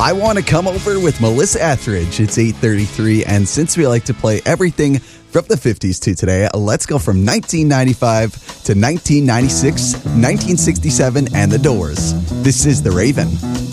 I Want to Come Over with Melissa Etheridge. It's 8:33, and since we like to play everything from the 50s to today, let's go from 1995 to 1996, 1967, and The Doors. This is The Raven.